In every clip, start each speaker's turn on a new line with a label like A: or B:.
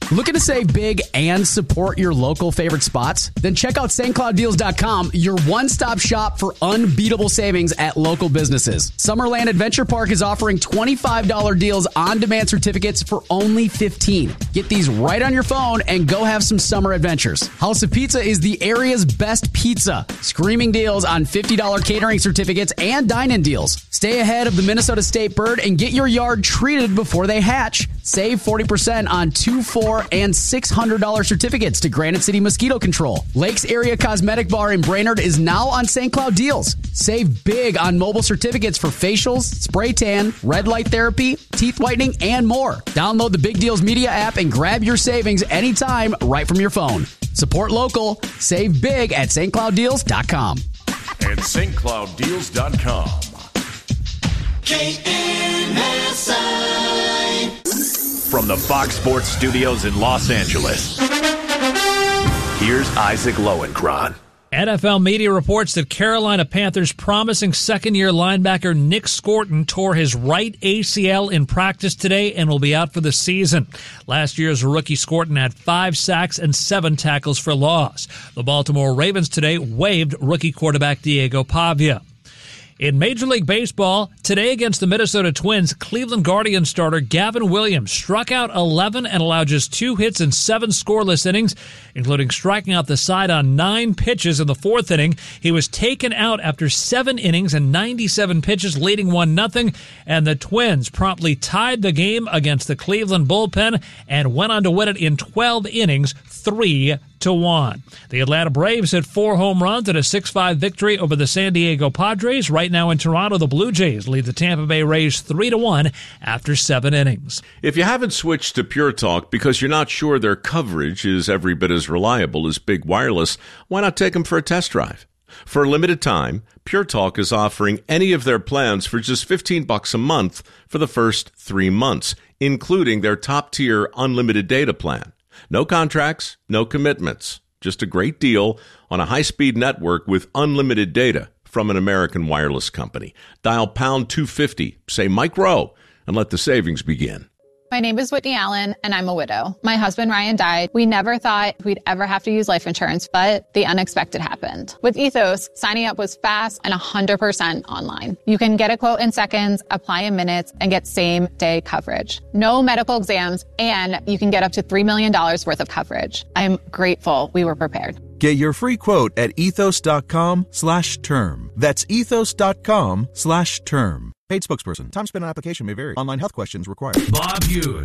A: Looking to save big and support your local favorite spots? Then check out stclouddeals.com, your one-stop shop for unbeatable savings at local businesses. Summerland Adventure Park is offering $25 deals on-demand certificates for only $15. Get these right on your phone and go have some summer adventures. House of Pizza is the area's best pizza. Screaming deals on $50 catering certificates and dine-in deals. Stay ahead of the Minnesota State Bird and get your yard treated before they hatch. Save 40% on $2, $4, and $600 certificates to Granite City Mosquito Control. Lakes Area Cosmetic Bar in Brainerd is now on St. Cloud Deals. Save big on mobile certificates for facials, spray tan, red light therapy, teeth whitening, and more. Download the Big Deals Media app and grab your savings anytime right from your phone. Support local. Save big at stclouddeals.com.
B: And stclouddeals.com. KNSI. From the Fox Sports Studios in Los Angeles, here's Isaac Lowenkron.
C: NFL media reports that Carolina Panthers promising second-year linebacker Nick Scorton tore his right ACL in practice today and will be out for the season. Last year's rookie Scorton had 5 sacks and 7 tackles for loss. The Baltimore Ravens today waived rookie quarterback Diego Pavia. In Major League Baseball, today against the Minnesota Twins, Cleveland Guardians starter Gavin Williams struck out 11 and allowed just 2 hits in 7 scoreless innings, including striking out the side on 9 pitches in the 4th inning. He was taken out after 7 innings and 97 pitches, leading 1-0, and the Twins promptly tied the game against the Cleveland bullpen and went on to win it in 12 innings, 3-1. The Atlanta Braves hit 4 home runs in a 6-5 victory over the San Diego Padres. Right now in Toronto, the Blue Jays lead the Tampa Bay Rays 3-1 after 7 innings.
D: If you haven't switched to Pure Talk because you're not sure their coverage is every bit as reliable as Big Wireless, why not take them for a test drive? For a limited time, Pure Talk is offering any of their plans for just $15 a month for the first 3 months, including their top-tier unlimited data plan. No contracts, no commitments. Just a great deal on a high-speed network with unlimited data from an American wireless company. Dial pound 250, say Mike Rowe, and let the savings begin.
E: My name is Whitney Allen, and I'm a widow. My husband, Ryan, died. We never thought we'd ever have to use life insurance, but the unexpected happened. With Ethos, signing up was fast and 100% online. You can get a quote in seconds, apply in minutes, and get same-day coverage. No medical exams, and you can get up to $3 million worth of coverage. I'm grateful we were prepared.
F: Get your free quote at ethos.com/term. That's ethos.com/term. Paid spokesperson. Time spent on application may vary. Online health questions required.
B: Bob Hughes.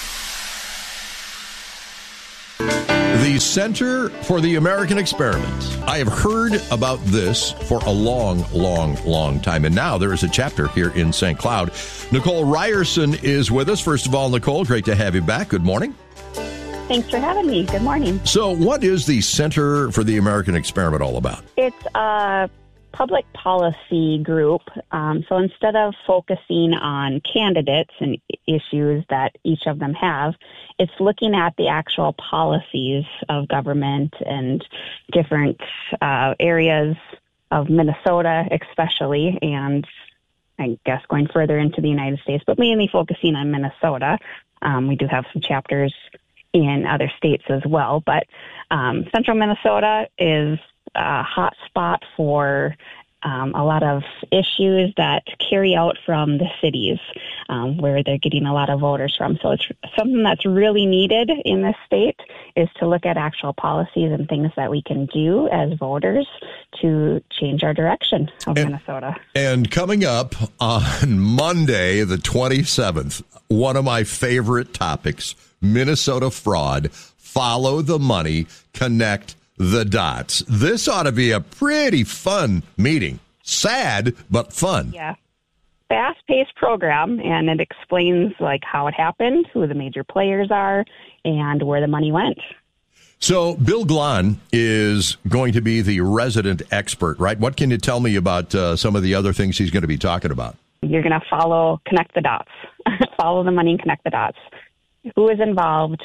G: The Center for the American Experiment. I have heard about this for a long time, and now there is a chapter here in St. Cloud. Nicole Ryerson is with us. First of all, Nicole, great to have you back. Good morning.
H: Thanks for having me. Good morning.
G: So what is the Center for the American Experiment all about?
H: It's a public policy group. So instead of focusing on candidates and issues that each of them have, it's looking at the actual policies of government and different areas of Minnesota especially, and I guess going further into the United States, but mainly focusing on Minnesota. We do have some chapters in other states as well, but central Minnesota is a hot spot for a lot of issues that carry out from the cities where they're getting a lot of voters from. So it's something that's really needed in this state is to look at actual policies and things that we can do as voters to change our direction of Minnesota.
G: And coming up on Monday, the 27th, one of my favorite topics, Minnesota fraud, follow the money, connect the dots. This ought to be a pretty fun meeting. Sad, but fun.
H: Yeah. Fast-paced program, and it explains like how it happened, who the major players are, and where the money went.
G: So Bill Glahn is going to be the resident expert, right? What can you tell me about some of the other things he's going to be talking about? You're
H: going to connect the dots. Follow the money and connect the dots. Who is involved?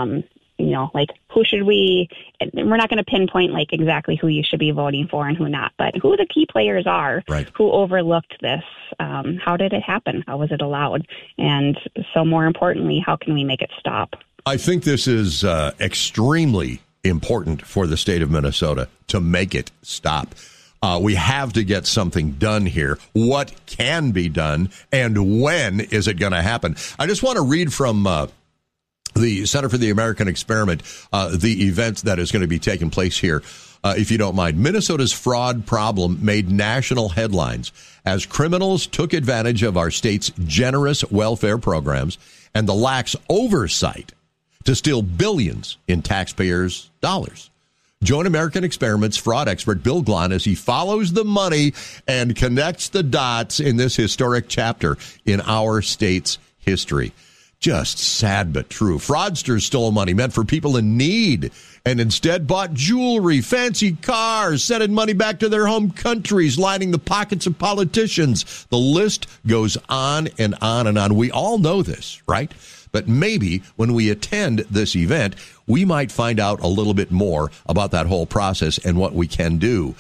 H: Who should we're not going to pinpoint like exactly who you should be voting for and who not, but who the key players are,
G: right,
H: who overlooked this, how did it happen? How was it allowed? And so more importantly, how can we make it stop?
G: I think this is extremely important for the state of Minnesota to make it stop. We have to get something done here. What can be done, and when is it going to happen? I just want to read from the Center for the American Experiment, the event that is going to be taking place here, if you don't mind. Minnesota's fraud problem made national headlines as criminals took advantage of our state's generous welfare programs and the lax oversight to steal billions in taxpayers' dollars. Join American Experiment's fraud expert Bill Glahn as he follows the money and connects the dots in this historic chapter in our state's history. Just sad but true. Fraudsters stole money meant for people in need and instead bought jewelry, fancy cars, sending money back to their home countries, lining the pockets of politicians. The list goes on and on and on. We all know this, right? But maybe when we attend this event, we might find out a little bit more about that whole process and what we can do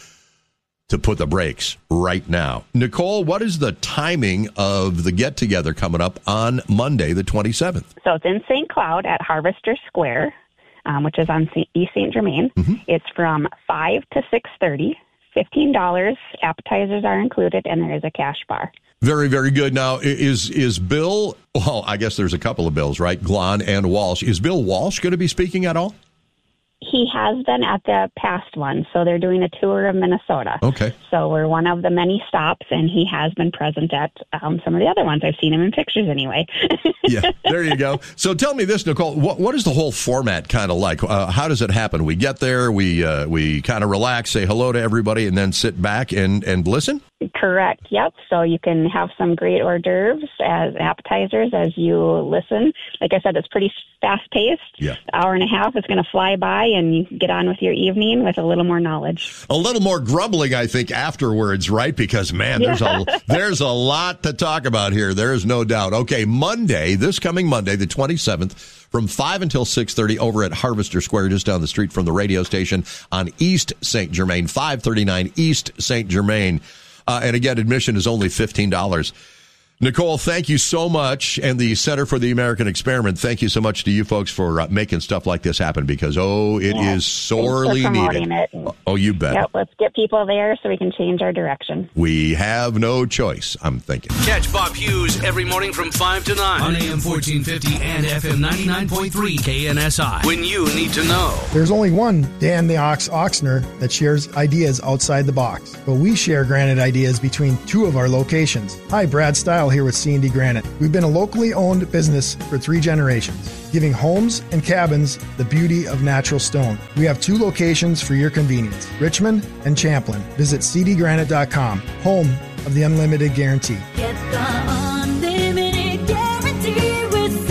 G: to put the brakes right now. Nicole, what is the timing of the get-together coming up on Monday, the 27th?
H: So it's in St. Cloud at Harvester Square, which is on East St. Germain. Mm-hmm. It's from 5 to 6:30. $15. Appetizers are included, and there is a cash bar.
G: Very, very good. Now, is Bill, well, I guess there's a couple of Bills, right? Glahn and Walsh. Is Bill Walsh going to be speaking at all?
H: He has been at the past one, so they're doing a tour of Minnesota.
G: Okay.
H: So we're one of the many stops, and he has been present at some of the other ones. I've seen him in pictures anyway.
G: Yeah, there you go. So tell me this, Nicole, what is the whole format kind of like? How does it happen? We get there, we kind of relax, say hello to everybody, and then sit back and listen?
H: Correct. Yep. So you can have some great hors d'oeuvres as appetizers as you listen. Like I said, it's pretty fast-paced.
G: Yeah.
H: Hour and a half is going to fly by, and you get on with your evening with a little more knowledge.
G: A little more grumbling, I think, afterwards, right? Because, man, there's a lot to talk about here. There is no doubt. Okay, this coming Monday, the 27th, from 5 until 6:30 over at Harvester Square, just down the street from the radio station on East St. Germain, 539 East St. Germain. And again, admission is only $15. Nicole, thank you so much. And the Center for the American Experiment, thank you so much to you folks for making stuff like this happen because, it is sorely needed. Oh, you bet.
H: Yep, let's get people there so we can change our direction.
G: We have no choice, I'm thinking.
I: Catch Bob Hughes every morning from 5 to 9 on AM 1450 and FM 99.3 KNSI. When you need to know.
J: There's only one Dan the Ox Oxner that shares ideas outside the box, but we share granite ideas between two of our locations. Hi, Brad Style here with C&D Granite. We've been a locally owned business for 3 generations, giving homes and cabins the beauty of natural stone. We have 2 locations for your convenience, Richmond and Champlin. Visit cdgranite.com, home of the Unlimited Guarantee.
K: Get the Unlimited Guarantee with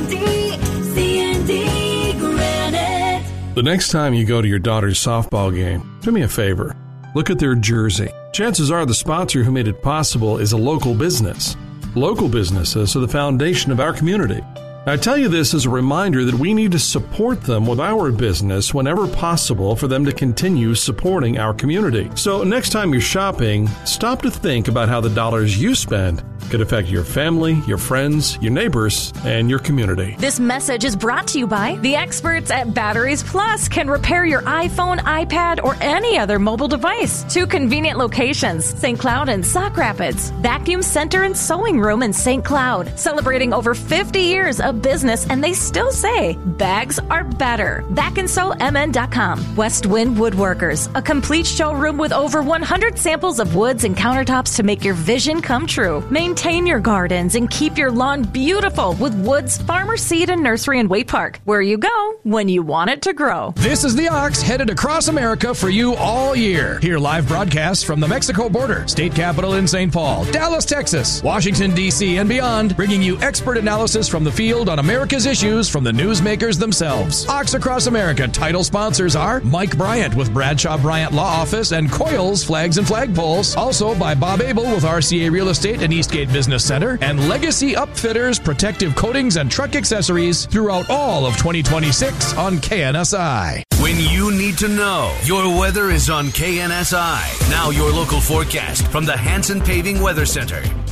K: C&D Granite.
L: The next time you go to your daughter's softball game, do me a favor. Look at their jersey. Chances are the sponsor who made it possible is a local business. Local businesses are the foundation of our community. I tell you this as a reminder that we need to support them with our business whenever possible for them to continue supporting our community. So next time you're shopping, stop to think about how the dollars you spend could affect your family, your friends, your neighbors, and your community.
M: This message is brought to you by the experts at Batteries Plus. Can repair your iPhone, iPad, or any other mobile device. 2 convenient locations, St. Cloud and Sauk Rapids. Vacuum Center and Sewing Room in St. Cloud. Celebrating over 50 years of business, and they still say bags are better. BackandSewMN.com. West Wind Woodworkers. A complete showroom with over 100 samples of woods and countertops to make your vision come true. Maintain your gardens and keep your lawn beautiful with Woods Farmer Seed and Nursery in Waite Park, where you go when you want it to grow.
N: This is the Ox headed across America for you all year. Hear live broadcasts from the Mexico border, state capital in St. Paul, Dallas, Texas, Washington, D.C., and beyond, bringing you expert analysis from the field on America's issues from the newsmakers themselves. Ox Across America title sponsors are Mike Bryant with Bradshaw Bryant Law Office and Coils Flags and Flagpoles. Also by Bob Abel with RCA Real Estate and Eastgate Business Center, and Legacy Upfitters, protective coatings and truck accessories throughout all of 2026 on KNSI.
I: When you need to know, your weather is on KNSI. Now your local forecast from the Hanson Paving Weather Center.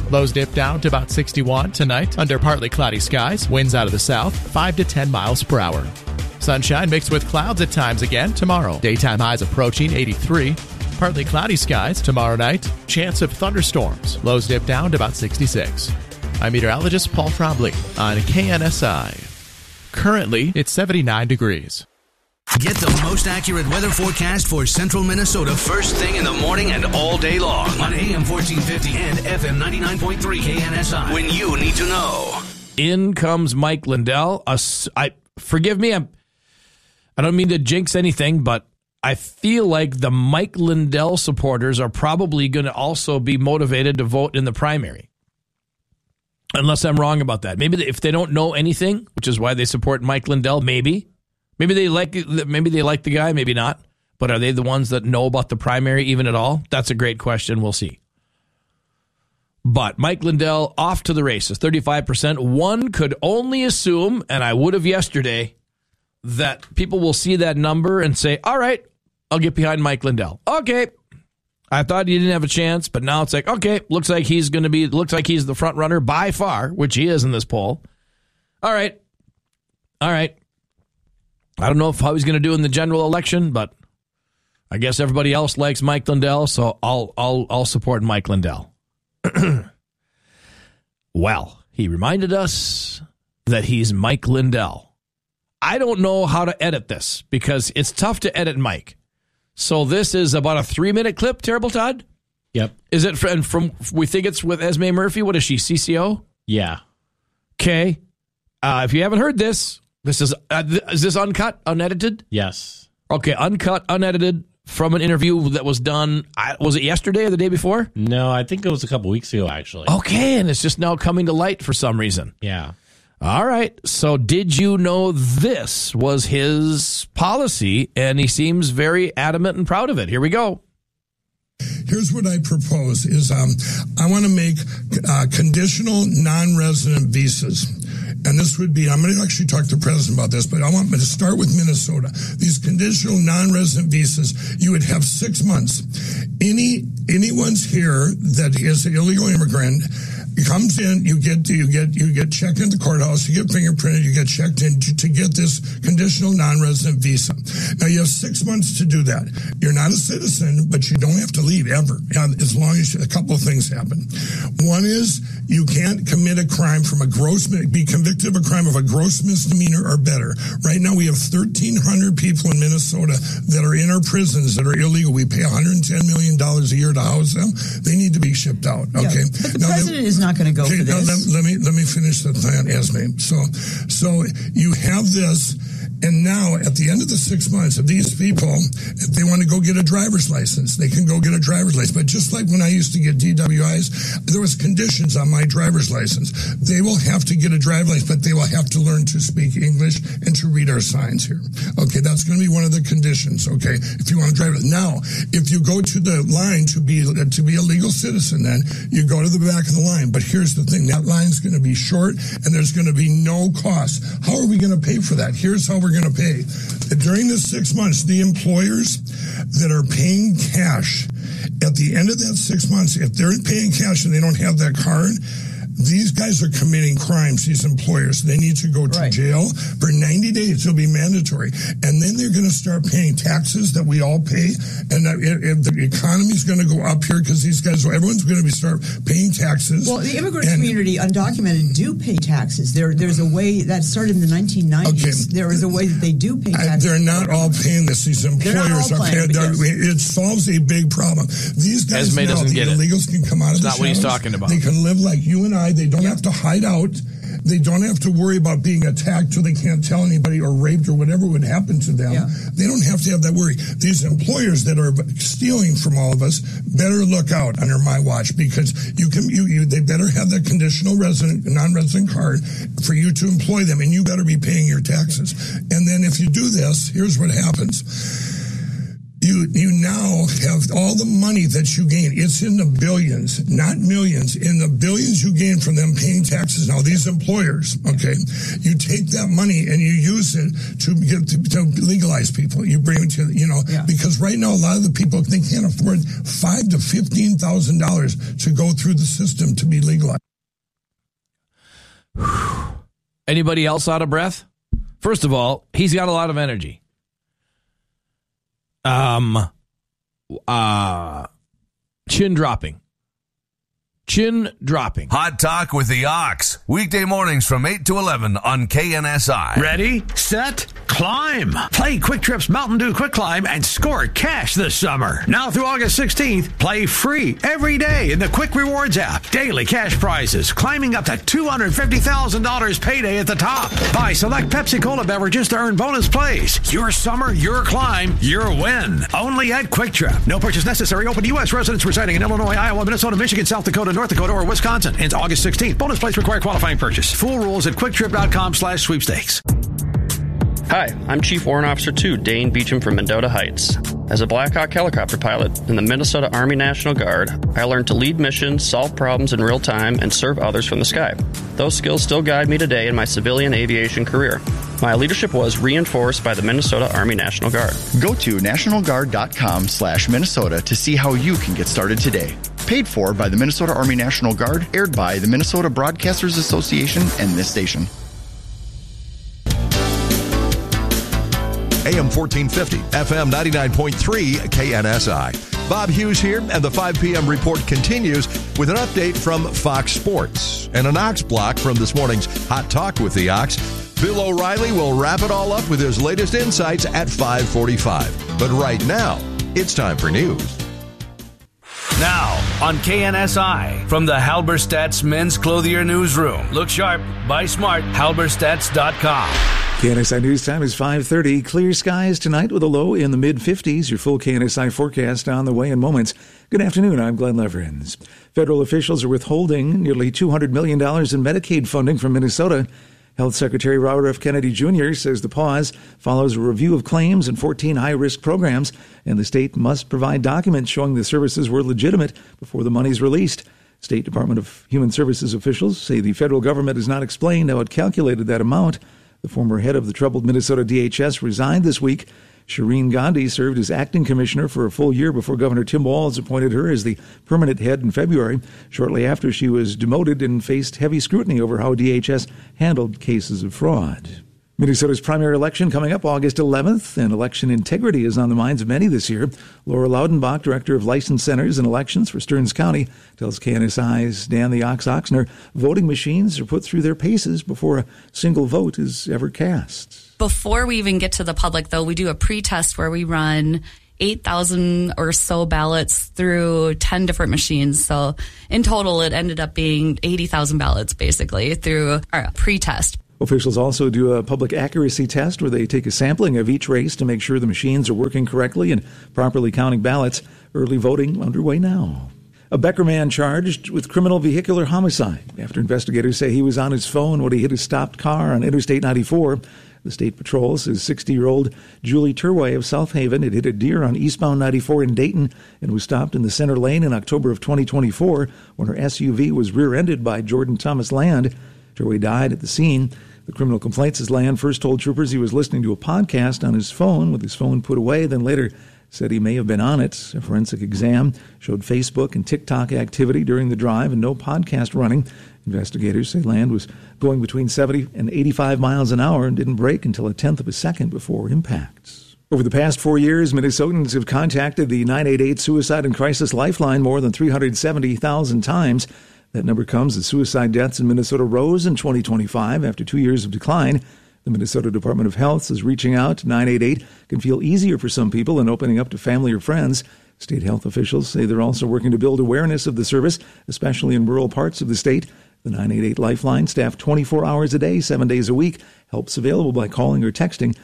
O: Lows dip down to about 61 tonight under partly cloudy skies. Winds out of the south, 5 to 10 miles per hour. Sunshine mixed with clouds at times again tomorrow. Daytime highs approaching 83. Partly cloudy skies tomorrow night. Chance of thunderstorms. Lows dip down to about 66. I'm meteorologist Paul Trombley on KNSI. Currently, it's 79 degrees.
I: Get the most accurate weather forecast for central Minnesota first thing in the morning and all day long on AM 1450 and FM 99.3 KNSI. When you need to know.
N: In comes Mike Lindell. Forgive me, I don't mean to jinx anything, but I feel like the Mike Lindell supporters are probably going to also be motivated to vote in the primary. Unless I'm wrong about that. Maybe if they don't know anything, which is why they support Mike Lindell, maybe they like the guy, maybe not. But are they the ones that know about the primary even at all? That's a great question. We'll see. But Mike Lindell off to the races, 35%. One could only assume, and I would have yesterday, that people will see that number and say, all right, I'll get behind Mike Lindell. Okay. I thought he didn't have a chance, but now it's like, okay, looks like he's the front runner by far, which he is in this poll. All right. I don't know how he's going to do in the general election, but I guess everybody else likes Mike Lindell, so I'll support Mike Lindell. Well, he reminded us that he's Mike Lindell. I don't know how to edit this because it's tough to edit Mike. So this is about a 3-minute clip, Terrible Todd?
P: Yep.
N: Is it from we think it's with Esme Murphy? What is she, CCO?
P: Yeah.
N: Okay. If you haven't heard this is this uncut, unedited?
P: Yes.
N: Okay, uncut, unedited from an interview that was done, was it yesterday or the day before?
P: No, I think it was a couple weeks ago, actually.
N: Okay, and it's just now coming to light for some reason.
P: Yeah.
N: All right, so did you know this was his policy, and he seems very adamant and proud of it. Here we go.
Q: Here's what I propose is I want to make conditional non-resident visas. And this would be, I'm going to actually talk to the president about this, but I want to start with Minnesota. These conditional non-resident visas, you would have 6 months. Anyone's here that is an illegal immigrant comes in, you get checked in the courthouse, you get fingerprinted, you get checked in to get this conditional non-resident visa. Now you have 6 months to do that. You're not a citizen, but you don't have to leave ever, as long as a couple of things happen. One is you can't commit a crime be convicted of a crime of a gross misdemeanor or better. Right now we have 1,300 people in Minnesota that are in our prisons that are illegal. We pay $110 million a year to house them. They need to be shipped out. Okay.
R: Yeah, but the president is not going to go for this.
Q: Let me finish the plan, Esme. So you have this, and now at the end of the 6 months, if these people, if they want to go get a driver's license, they can go get a driver's license. But just like when I used to get DWIs, there was conditions on my driver's license. They will have to get a driver's license, but they will have to learn to speak English and to read our signs here. Okay, that's going to be one of the conditions. Okay, if you want to drive it. Now, if you go to the line to be a legal citizen, then you go to the back of the line. But here's the thing: that line's going to be short, and there's going to be no cost. How are we going to pay for that? Here's how we're going to pay. During the 6 months, the employers that are paying cash at the end of that 6 months, if they're paying cash and they don't have that card, these guys are committing crimes, these employers. They need to go to jail for 90 days. It'll be mandatory. And then they're going to start paying taxes that we all pay. And if the economy's going to go up here because everyone's going to start paying taxes.
R: Well, the immigrant community, undocumented, do pay taxes. There's a way that started in the 1990s. Okay. There is a way that they do pay taxes.
Q: They're not all paying this. These employers are paying. It solves a big problem. These guys now, the illegals can come out of the shadows.
N: That's not what he's talking about.
Q: They can live like you and I. They don't have to hide out. They don't have to worry about being attacked till they can't tell anybody or raped or whatever would happen to them. Yeah. They don't have to have that worry. These employers that are stealing from all of us better look out under my watch, because they better have that conditional non-resident card for you to employ them, and you better be paying your taxes. And then if you do this, here's what happens. You now have all the money that you gain. It's in the billions, not millions. In the billions you gain from them paying taxes. Now, these employers, okay, you take that money and you use it to legalize people. You bring it to, because right now a lot of the people, they can't afford $5,000 to $15,000 to go through the system to be legalized.
N: Anybody else out of breath? First of all, he's got a lot of energy. Chin dropping.
I: Hot Talk with the Ox. Weekday mornings from 8 to 11 on KNSI.
S: Ready, set, climb. Play Quick Trip's Mountain Dew Quick Climb and score cash this summer. Now through August 16th, play free every day in the Quick Rewards app. Daily cash prizes, climbing up to $250,000 payday at the top. Buy select Pepsi Cola beverages to earn bonus plays. Your summer, your climb, your win. Only at Quick Trip. No purchase necessary. Open to U.S. residents residing in Illinois, Iowa, Minnesota, Michigan, South Dakota, North Dakota, or Wisconsin. Ends August 16th. Bonus plays require qualifying purchase. Full rules at quicktrip.com/sweepstakes.
T: Hi, I'm Chief Warrant Officer 2, Dane Beecham from Mendota Heights. As a Black Hawk helicopter pilot in the Minnesota Army National Guard, I learned to lead missions, solve problems in real time, and serve others from the sky. Those skills still guide me today in my civilian aviation career. My leadership was reinforced by the Minnesota Army National Guard.
U: Go to nationalguard.com/Minnesota to see how you can get started today. Paid for by the Minnesota Army National Guard, aired by the Minnesota Broadcasters Association and this station.
G: AM 1450, FM 99.3, KNSI. Bob Hughes here, and the 5 p.m. report continues with an update from Fox Sports and an Ox block from this morning's Hot Talk with the Ox. Bill O'Reilly will wrap it all up with his latest insights at 5:45. But right now, it's time for news.
I: Now on KNSI from the Halberstadt's Men's Clothier Newsroom. Look sharp, buy smart, halberstats.com.
V: KNSI News Time is 5:30. Clear skies tonight with a low in the mid-50s. Your full KNSI forecast on the way in moments. Good afternoon. I'm Glenn Leverins. Federal officials are withholding nearly $200 million in Medicaid funding from Minnesota. Health Secretary Robert F. Kennedy Jr. says the pause follows a review of claims in 14 high-risk programs, and the state must provide documents showing the services were legitimate before the money is released. State Department of Human Services officials say the federal government has not explained how it calculated that amount. The former head of the troubled Minnesota DHS resigned this week. Shireen Gandhi served as acting commissioner for a full year before Governor Tim Walz appointed her as the permanent head in February, shortly after she was demoted and faced heavy scrutiny over how DHS handled cases of fraud. Minnesota's primary election coming up August 11th, and election integrity is on the minds of many this year. Laura Laudenbach, director of License Centers and Elections for Stearns County, tells KNSI's Dan the Ox Oxner voting machines are put through their paces before a single vote is ever cast.
W: Before we even get to the public, though, we do a pre-test where we run 8,000 or so ballots through 10 different machines. So in total, it ended up being 80,000 ballots, basically, through our pre-test.
V: Officials also do a public accuracy test where they take a sampling of each race to make sure the machines are working correctly and properly counting ballots. Early voting underway now. A Becker man charged with criminal vehicular homicide after investigators say he was on his phone when he hit a stopped car on Interstate 94. The State Patrol says 60-year-old Julie Turway of South Haven had hit a deer on eastbound 94 in Dayton and was stopped in the center lane in October of 2024 when her SUV was rear-ended by Jordan Thomas Land. Turway died at the scene. The criminal complaint says Land first told troopers he was listening to a podcast on his phone with his phone put away, then later said he may have been on it. A forensic exam showed Facebook and TikTok activity during the drive and no podcast running. Investigators say Land was going between 70 and 85 miles an hour and didn't brake until a tenth of a second before impact. Over the past 4 years, Minnesotans have contacted the 988 Suicide and Crisis Lifeline more than 370,000 times. That number comes as suicide deaths in Minnesota rose in 2025 after 2 years of decline. The Minnesota Department of Health is reaching out. 988 can feel easier for some people than opening up to family or friends. State health officials say they're also working to build awareness of the service, especially in rural parts of the state. The 988 Lifeline, staffed 24 hours a day, 7 days a week. Help's available by calling or texting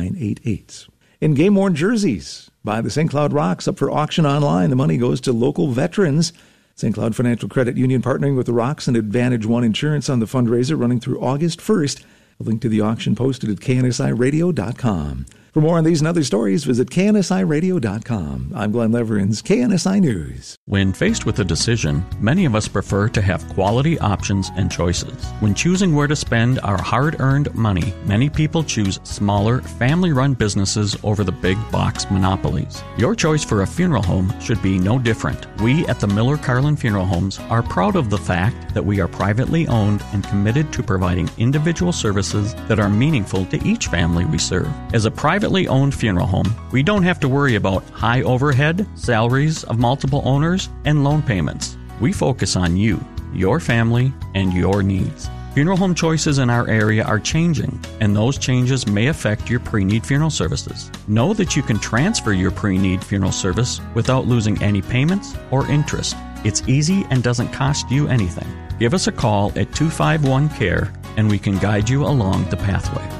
V: 988. In game-worn jerseys by the St. Cloud Rocks up for auction online. The money goes to local veterans. St. Cloud Financial Credit Union partnering with the Rocks and Advantage One Insurance on the fundraiser running through August 1st. A link to the auction posted at KNSIRadio.com. For more on these and other stories, visit KNSIRadio.com. I'm Glenn Leverins, KNSI News.
A: When faced with a decision, many of us prefer to have quality options and choices. When choosing where to spend our hard-earned money, many people choose smaller, family-run businesses over the big box monopolies. Your choice for a funeral home should be no different. We at the Miller Carlin Funeral Homes are proud of the fact that we are privately owned and committed to providing individual services that are meaningful to each family we serve. As a privately owned funeral home, we don't have to worry about high overhead, salaries of multiple owners, and loan payments. We focus on you, your family, and your needs. Funeral home choices in our area are changing, and those changes may affect your pre-need funeral services. Know that you can transfer your pre-need funeral service without losing any payments or interest. It's easy and doesn't cost you anything. Give us a call at 251-CARE, and we can guide you along the pathway.